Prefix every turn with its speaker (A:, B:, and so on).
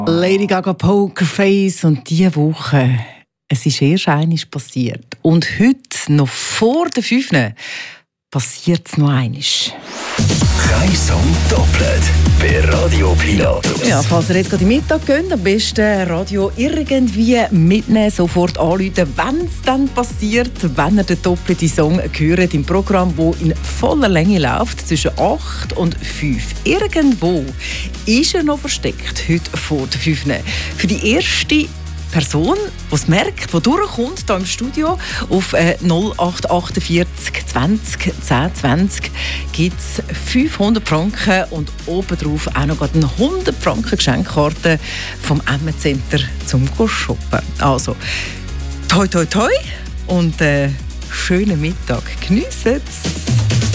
A: Lady Gaga Pokerface und diese Woche, es ist erst einmal passiert. Und heute, noch vor der 5, passiert es noch einmal.
B: Kein Song doppelt bei Radio Pilatus.
A: Ja, falls ihr jetzt gerade in den Mittag geht, am besten Radio irgendwie mitnehmen, sofort anrufen, wenn es dann passiert, wenn ihr den doppelten Song hört im Programm, das in voller Länge läuft, zwischen 8 und 5. Irgendwo ist er noch versteckt, heute vor der 5. Für die erste Person, die es merkt, die durchkommt hier im Studio, auf 0848 20 10 20 gibt es 500 Franken und obendrauf auch noch eine 100 Franken Geschenkkarte vom Emmen-Center zum Shoppen. Also, toi toi toi und schönen Mittag. Geniessen es!